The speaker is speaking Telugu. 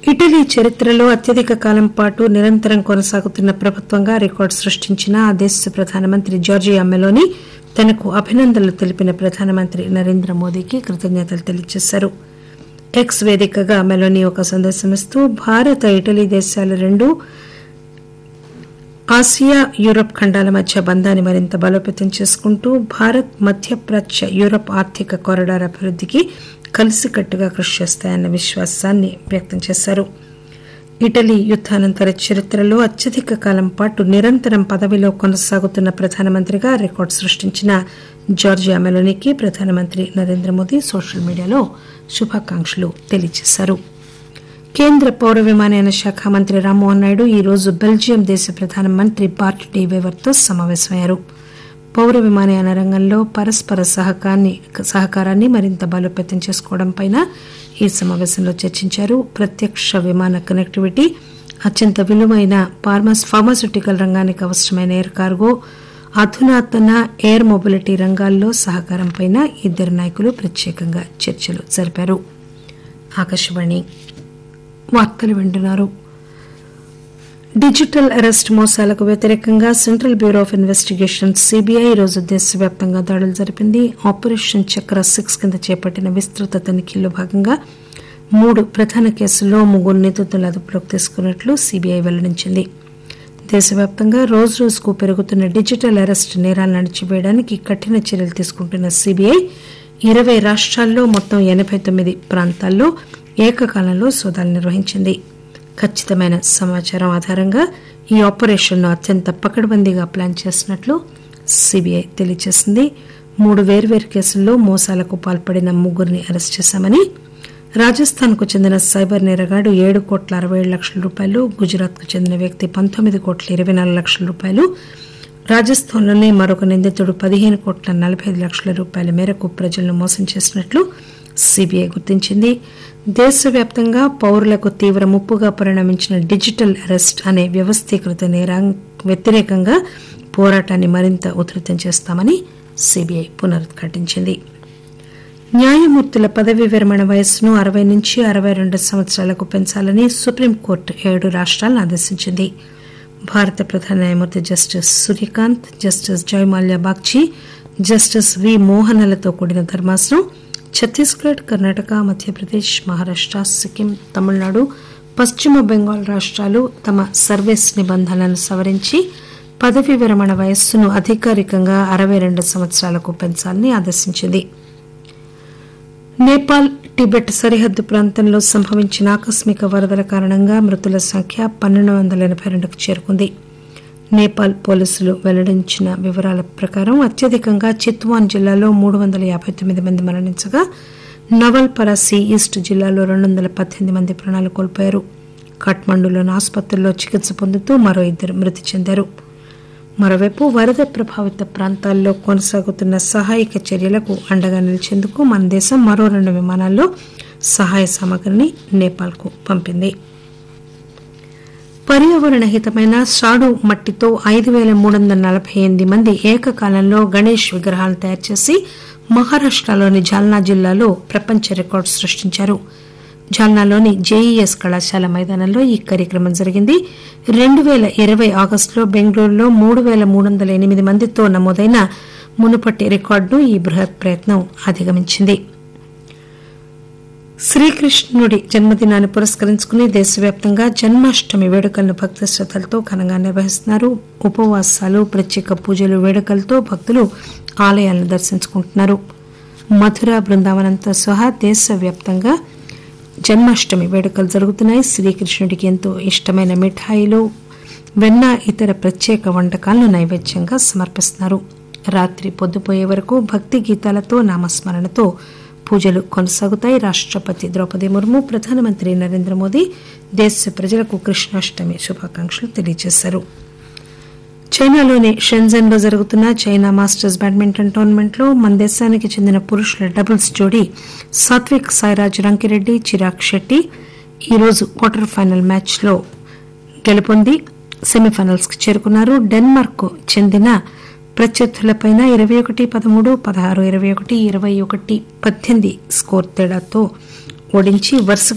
ఇటలీ చరిత్రలో అత్యధిక కాలం పాటు నిరంతరం కొనసాగుతున్న ప్రభుత్వంగా రికార్డు సృష్టించిన ఆ దేశ ప్రధానమంత్రి జార్జియా మెలోనీ తనకు అభినందనలు తెలిపిన ప్రధానమంత్రి నరేంద్ర మోదీకి కృతజ్ఞతలు తెలియజేశారు. ఎక్స్ వేదికగా మెలోనీ ఒక సందేశం ఇస్తూ భారత ఇటలీ దేశాలు రెండూ ఆసియా యూరప్ ఖండాల మధ్య బంధాన్ని మరింత బలోపేతం చేసుకుంటూ భారత్ మధ్యప్రాచ్య యూరప్ ఆర్థిక కారిడార్ అభివృద్దికి కలిసికట్టుగా కృషి చేస్తాయన్న విశ్వాసాన్ని వ్యక్తం చేశారు. ఇటలీ యుద్దానంతర చరిత్రలో అత్యధిక కాలం పాటు నిరంతరం పదవిలో కొనసాగుతున్న ప్రధానమంత్రిగా రికార్డు సృష్టించిన జార్జియా మెలోనీకి ప్రధానమంత్రి నరేంద్ర మోదీ సోషల్ మీడియాలో శుభాకాంక్షలు తెలియజేశారు. కేంద్ర పౌర విమానయాన శాఖ మంత్రి రామ్మోహన్ నాయుడు ఈరోజు బెల్జియం దేశ ప్రధానమంత్రి బార్ట్ డి వేవర్తో సమావేశమయ్యారు. పౌర విమానయాన రంగంలో పరస్పర సహకారాన్ని మరింత బలోపేతం చేసుకోవడంపై ఈ సమావేశంలో చర్చించారు. ప్రత్యక్ష విమాన కనెక్టివిటీ, అత్యంత విలువైన ఫార్మాస్యూటికల్ రంగానికి అవసరమైన ఎయిర్ కార్గో, అధునాతన ఎయిర్ మొబిలిటీ రంగాల్లో సహకారంపై ఇద్దరు నాయకులు ప్రత్యేకంగా చర్చలు జరిపారు. ఆకాశవాణి వార్తలు వింటున్నారు. డిజిటల్ అరెస్ట్ మోసాలకు వ్యతిరేకంగా central bureau of investigation CBI ఈరోజు దేశవ్యాప్తంగా దాడులు జరిపింది. ఆపరేషన్ చక్ర 6 కింద చేపట్టిన విస్తృత తనిఖీల్లో భాగంగా 3 ప్రధాన కేసుల్లో 3 నిందితులను అదుపులోకి తీసుకున్నట్లు సిబిఐ వెల్లడించింది. దేశవ్యాప్తంగా రోజురోజుకు పెరుగుతున్న డిజిటల్ అరెస్ట్ నేరాలను అణచివేయడానికి కఠిన చర్యలు తీసుకుంటున్న సిబిఐ 20 రాష్ట్రాల్లో మొత్తం 89 ప్రాంతాల్లో ఏకకాలంలో సోదాలు నిర్వహించింది. ఖచ్చితమైన సమాచారం ఆధారంగా ఈ ఆపరేషన్ను అత్యంత పకడ్బందీగా ప్లాన్ చేసినట్లు సిబిఐ తెలియజేసింది. 3 వేర్వేరు కేసుల్లో మోసాలకు పాల్పడిన 3 అరెస్ట్ చేశామని, రాజస్థాన్ కు చెందిన సైబర్ నేరగాడు 7,67,00,000 రూపాయలు, గుజరాత్ కు చెందిన వ్యక్తి 19,24,00,000 రూపాయలు, రాజస్థాన్లోనే మరొక నిందితుడు 15,45,00,000 రూపాయల మేరకు ప్రజలను మోసం చేసినట్లు సిబిఐ గుర్తించింది. దేశవ్యాప్తంగా పౌరులకు తీవ్ర ముప్పుగా పరిణమించిన డిజిటల్ అరెస్ట్ అనే వ్యవస్థీకృత నేరానికి వ్యతిరేకంగా పోరాటాన్ని మరింత ఉధృతం చేస్తామని సిబిఐ పునరుద్ఘాటించింది. న్యాయమూర్తుల పదవీ విరమణ వయస్సును 60 నుంచి 62 సంవత్సరాలకు పెంచాలని సుప్రీంకోర్టు 7 రాష్ట్రాలను ఆదేశించింది. భారత ప్రధాన న్యాయమూర్తి justice Surya Kant, justice Joymalya Bagchi, justice వి మోహనలతో కూడిన ధర్మాసనం ఛత్తీస్గఢ్, కర్ణాటక, మధ్యప్రదేశ్, మహారాష్ట, సిక్కిం, తమిళనాడు, పశ్చిమ బెంగాల్ రాష్ట్రాలు తమ సర్వీస్ నిబంధనలను సవరించి పదవీ విరమణ వయస్సును అధికారికంగా 62 సంవత్సరాలకు పెంచాలని ఆదేశించింది. నేపాల్, టిబెట్ సరిహద్దు ప్రాంతంలో సంభవించిన ఆకస్మిక వరదల కారణంగా మృతుల సంఖ్య 1282కు చేరుకుంది. నేపాల్ పోలీసులు వెల్లడించిన వివరాల ప్రకారం అత్యధికంగా చిత్వాన్ జిల్లాలో 359 మంది మరణించగా నవల్ పరాసి ఈస్ట్ జిల్లాలో 218 మంది ప్రాణాలు కోల్పోయారు. కాఠ్మండూలోని ఆసుపత్రుల్లో చికిత్స పొందుతూ మరో 2 మృతి చెందారు. మరోవైపు వరద ప్రభావిత ప్రాంతాల్లో కొనసాగుతున్న సహాయక చర్యలకు అండగా నిలిచేందుకు మన దేశం మరో 2 విమానాల్లో సహాయ సామగ్రిని నేపాల్కు పంపింది. పర్యావరణ హితమైన సాడు మట్టితో 5,348 మంది ఏకకాలంలో గణేష్ విగ్రహాలను తయారు చేసి మహారాష్టలోని జాల్నా జిల్లాలో ప్రపంచ రికార్డు సృష్టించారు. జాల్నాలోని జేఈఎస్ కళాశాల మైదానంలో ఈ కార్యక్రమం జరిగింది. 2020 ఆగస్టులో బెంగళూరులో 3,308 మందితో నమోదైన మునుపటి రికార్డును ఈ బృహత్ ప్రయత్నం అధిగమించింది. శ్రీకృష్ణుడి జన్మదినాన్ని పురస్కరించుకుని దేశవ్యాప్తంగా జన్మాష్టమి వేడుకలను భక్తి శ్రద్దలతో ఘనంగా నిర్వహిస్తున్నారు. ఉపవాసాలు, ప్రత్యేక పూజలు, వేడుకలతో భక్తులు ఆలయాలను దర్శించుకుంటున్నారు. మధుర, బృందావనంతో సహా దేశవ్యాప్తంగా జన్మాష్టమి వేడుకలు జరుగుతున్నాయి. శ్రీకృష్ణుడికి ఎంతో ఇష్టమైన మిఠాయిలు, వెన్న, ఇతర ప్రత్యేక వంటకాలను నైవేద్యంగా సమర్పిస్తున్నారు. రాత్రి పొద్దుపోయే వరకు భక్తి గీతాలతో, నామస్మరణతో పూజలు కొనసాగుతాయి. రాష్టపతి ద్రౌపది ముర్ము, ప్రధానమంత్రి నరేంద్ర మోదీ దేశ ప్రజలకు కృష్ణాష్టమి శుభాకాంక్షలు తెలియజేశారు. చైనాలోని షెంజన్ లో జరుగుతున్న చైనా మాస్టర్స్ బ్యాడ్మింటన్ టోర్నమెంట్ లో మన దేశానికి చెందిన పురుషుల డబుల్స్ జోడీ సాత్విక్ సాయిరాజ్ రంకిరెడ్డి, చిరాగ్ శెట్టి ఈరోజు క్వార్టర్ ఫైనల్ మ్యాచ్ లో గెలుపొంది సెమీఫైనల్స్ కు చేరుకున్నారు. డెన్మార్క్ కు చెందిన ప్రత్యర్థులపై 21-13, 16-21, 21-18 స్కోర్ తేడాతో ఓడించి వరుసగా